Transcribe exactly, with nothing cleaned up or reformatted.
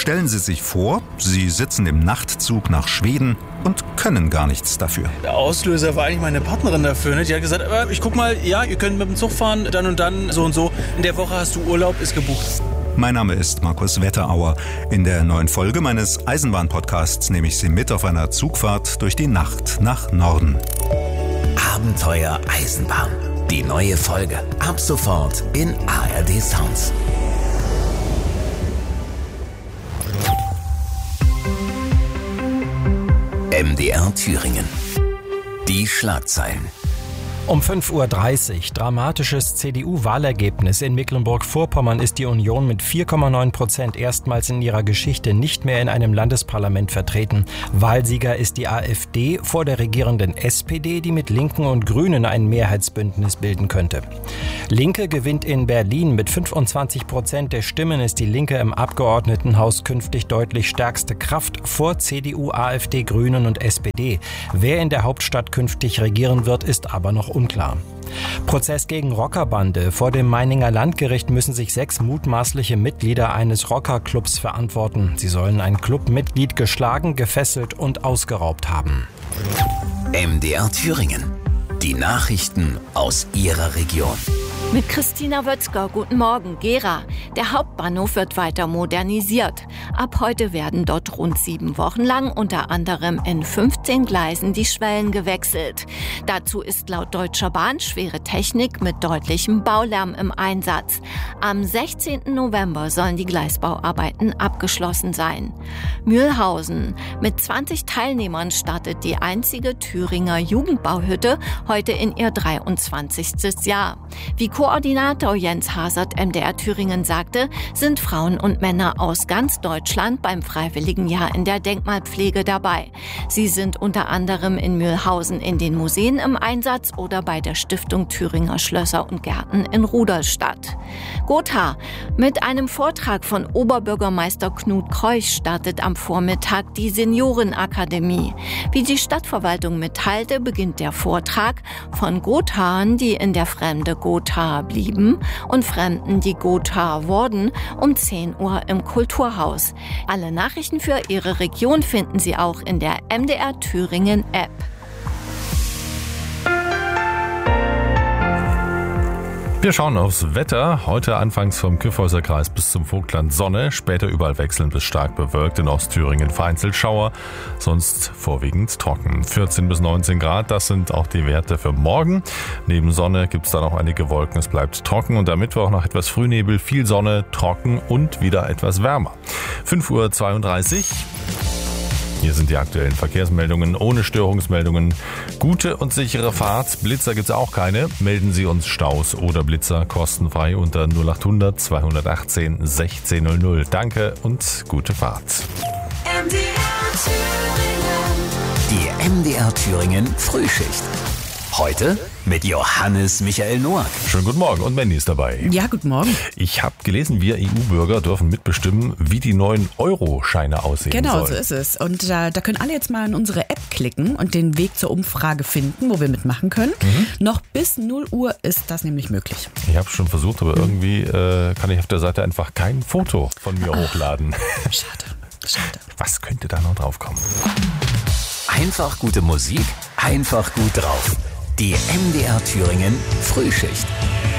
Stellen Sie sich vor, Sie sitzen im Nachtzug nach Schweden und können gar nichts dafür. Der Auslöser war eigentlich meine Partnerin dafür. Ne? Die hat gesagt, ich guck mal, ja, ihr könnt mit dem Zug fahren, dann und dann, so und so. In der Woche hast du Urlaub, ist gebucht. Mein Name ist Markus Wetterauer. In der neuen Folge meines Eisenbahn-Podcasts nehme ich Sie mit auf einer Zugfahrt durch die Nacht nach Norden. Abenteuer Eisenbahn. Die neue Folge. Ab sofort in A R D Sounds. M D R Thüringen. Die Schlagzeilen. Um fünf Uhr dreißig, dramatisches C D U-Wahlergebnis. In Mecklenburg-Vorpommern ist die Union mit vier Komma neun Prozent erstmals in ihrer Geschichte nicht mehr in einem Landesparlament vertreten. Wahlsieger ist die AfD vor der regierenden S P D, die mit Linken und Grünen ein Mehrheitsbündnis bilden könnte. Linke gewinnt in Berlin. Mit fünfundzwanzig Prozent der Stimmen ist die Linke im Abgeordnetenhaus künftig deutlich stärkste Kraft vor C D U, AfD, Grünen und S P D. Wer in der Hauptstadt künftig regieren wird, ist aber noch unklar. Prozess gegen Rockerbande. Vor dem Meininger Landgericht müssen sich sechs mutmaßliche Mitglieder eines Rockerclubs verantworten. Sie sollen ein Clubmitglied geschlagen, gefesselt und ausgeraubt haben. M D R Thüringen. Die Nachrichten aus Ihrer Region. Mit Christina Wötzger, guten Morgen, Gera. Der Hauptbahnhof wird weiter modernisiert. Ab heute werden dort rund sieben Wochen lang unter anderem in fünfzehn Gleisen die Schwellen gewechselt. Dazu ist laut Deutscher Bahn schwere Technik mit deutlichem Baulärm im Einsatz. Am sechzehnten November sollen die Gleisbauarbeiten abgeschlossen sein. Mühlhausen. Mit zwanzig Teilnehmern startet die einzige Thüringer Jugendbauhütte heute in ihr dreiundzwanzigstes Jahr. Wie Koordinator Jens Hasert M D R Thüringen sagte, sind Frauen und Männer aus ganz Deutschland beim Freiwilligenjahr in der Denkmalpflege dabei. Sie sind unter anderem in Mühlhausen in den Museen im Einsatz oder bei der Stiftung Thüringer Schlösser und Gärten in Rudolstadt. Gotha. Mit einem Vortrag von Oberbürgermeister Knut Kreuch startet am Vormittag die Seniorenakademie. Wie die Stadtverwaltung mitteilte, beginnt der Vortrag von Gothaern, die in der Fremde Gotha blieben, und Fremden, die Gotha wurden, um zehn Uhr im Kulturhaus. Alle Nachrichten für Ihre Region finden Sie auch in der M D R Thüringen App. Wir schauen aufs Wetter. Heute anfangs vom Kyffhäuser Kreis bis zum Vogtland Sonne, später überall wechselnd bis stark bewölkt, in Ostthüringen vereinzelt Schauer, sonst vorwiegend trocken. vierzehn bis neunzehn Grad, das sind auch die Werte für morgen. Neben Sonne gibt es dann auch einige Wolken, es bleibt trocken und am Mittwoch noch etwas Frühnebel, viel Sonne, trocken und wieder etwas wärmer. fünf Uhr zweiunddreißig. Hier sind die aktuellen Verkehrsmeldungen ohne Störungsmeldungen. Gute und sichere Fahrt. Blitzer gibt's auch keine. Melden Sie uns Staus oder Blitzer kostenfrei unter null acht hundert zweihundertachtzehn sechzehn null null. Danke und gute Fahrt. M D R Thüringen. Die M D R Thüringen Frühschicht. Heute mit Johannes Michael Noack. Schönen guten Morgen und Mandy ist dabei. Ja, guten Morgen. Ich habe gelesen, wir E U-Bürger dürfen mitbestimmen, wie die neuen Euro-Scheine aussehen Genau, sollen. so ist es. Und äh, da können alle jetzt mal in unsere App klicken und den Weg zur Umfrage finden, wo wir mitmachen können. Mhm. Noch bis null Uhr ist das nämlich möglich. Ich habe schon versucht, aber mhm. irgendwie äh, kann ich auf der Seite einfach kein Foto von mir Ach, hochladen. Schade, schade. Was könnte da noch drauf kommen? Einfach gute Musik, einfach gut drauf. Die M D R Thüringen Frühschicht.